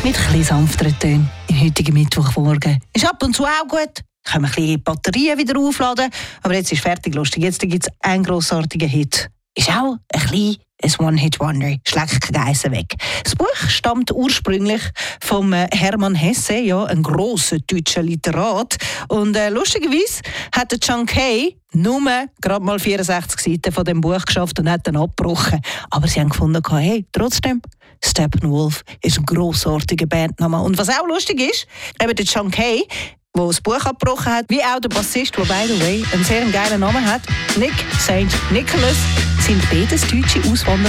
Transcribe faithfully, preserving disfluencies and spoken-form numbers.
mit etwas sanfteren Tönen im heutigen Mittwochmorgen. Ist ab und zu auch gut. Können wir ein bisschen die Batterien wieder aufladen. Aber jetzt ist fertig lustig. Jetzt gibt es einen grossartigen Hit. Ist auch ein bisschen ein One-Hit-Wonder. Schlägt keine Geissen weg. Das Buch stammt ursprünglich vom Hermann Hesse, ja, ein grosser deutscher Literat. Und äh, lustigerweise hat der John Kay nur gerade mal vierundsechzig Seiten von dem Buch geschafft und hat dann abgebrochen. Aber sie haben gefunden, hey, trotzdem, Steppenwolf ist ein grossartiger Bandname. Und was auch lustig ist, eben der John Kay, der das Buch abgebrochen hat, wie auch der Bassist, der, by the way, einen sehr geilen Namen hat, Nick Saint Nicholas, sind beides deutsche Auswanderer